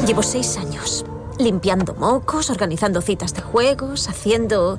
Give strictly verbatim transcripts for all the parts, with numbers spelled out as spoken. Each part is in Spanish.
Llevo seis años limpiando mocos, organizando citas de juegos, haciendo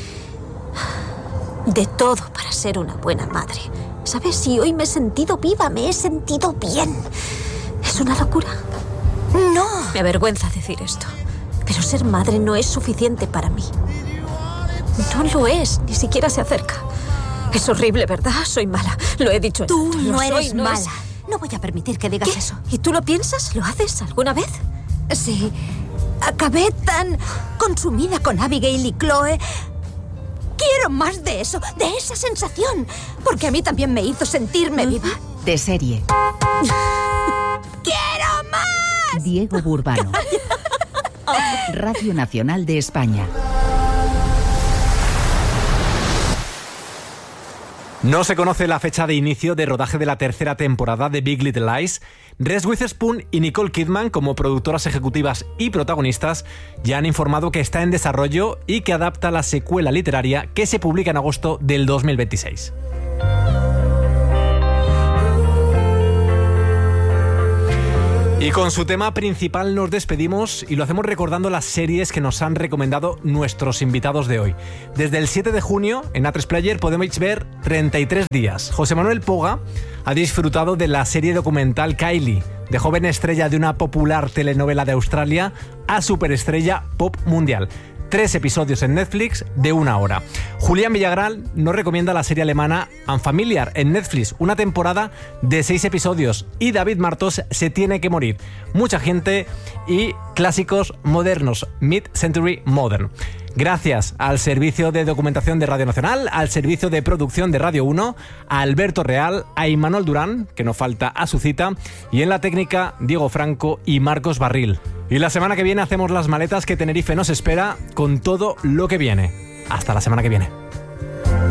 de todo para ser una buena madre. ¿Sabes? Y hoy me he sentido viva, me he sentido bien. ¿Es una locura? No. Me avergüenza decir esto, pero ser madre no es suficiente para mí. No lo es, ni siquiera se acerca. Es horrible, ¿verdad? Soy mala. Lo he dicho. Tú en no soy, eres no mala. es... No voy a permitir que digas ¿Qué? eso. ¿Y tú lo piensas? ¿Lo haces alguna vez? Sí. Acabé tan consumida con Abigail y Chloe. Quiero más de eso, de esa sensación. Porque a mí también me hizo sentirme viva. De serie. ¡Quiero más! Diego Burbano. Radio Nacional de España. No se conoce la fecha de inicio de rodaje de la tercera temporada de Big Little Lies. Reese Witherspoon y Nicole Kidman, como productoras ejecutivas y protagonistas, ya han informado que está en desarrollo y que adapta la secuela literaria que se publica en agosto del dos mil veintiséis. Y con su tema principal nos despedimos y lo hacemos recordando las series que nos han recomendado nuestros invitados de hoy. Desde el siete de junio en A tres Player podemos ver treinta y tres días. José Manuel Poga ha disfrutado de la serie documental Kylie, de joven estrella de una popular telenovela de Australia a superestrella pop mundial. Tres episodios en Netflix de una hora. Julián Villagrán nos recomienda la serie alemana Unfamiliar en Netflix, una temporada de seis episodios. Y David Martos, Se tiene que morir. Mucha gente y clásicos modernos, Mid-Century Modern. Gracias al servicio de documentación de Radio Nacional, al servicio de producción de Radio uno, a Alberto Real, a Imanol Durán, que no falta a su cita, y en la técnica Diego Franco y Marcos Barril. Y la semana que viene hacemos las maletas que Tenerife nos espera con todo lo que viene. Hasta la semana que viene.